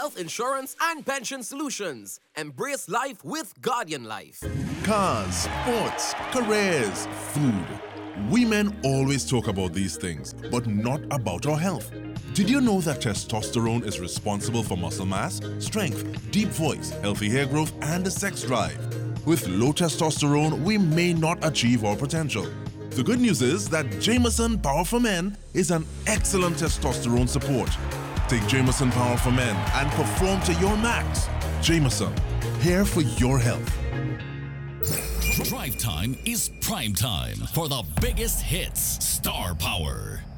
health insurance and pension solutions. Embrace life with Guardian Life. Cars, sports, careers, food. We men always talk about these things, but not about our health. Did you know that testosterone is responsible for muscle mass, strength, deep voice, healthy hair growth, and a sex drive? With low testosterone, we may not achieve our potential. The good news is that Jameson Power for Men is an excellent testosterone support. Take Jameson Power for Men and perform to your max. Jameson, here for your health. Drive Time is prime time for the biggest hits. Star Power.